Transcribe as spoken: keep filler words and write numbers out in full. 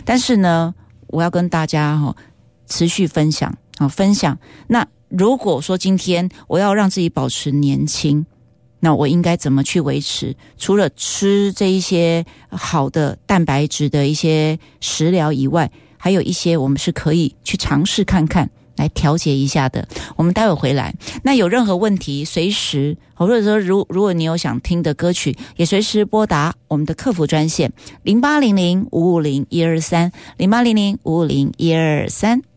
但是呢，我要跟大家哈、哦、持续分享啊、哦、分享。那如果说今天我要让自己保持年轻，那我应该怎么去维持？除了吃这一些好的蛋白质的一些食疗以外，还有一些我们是可以去尝试看看，来调节一下的。我们待会回来，那有任何问题随时，或者说如如果你有想听的歌曲，也随时拨打我们的客服专线零八零零五五零一二三零八零零五五零一二三。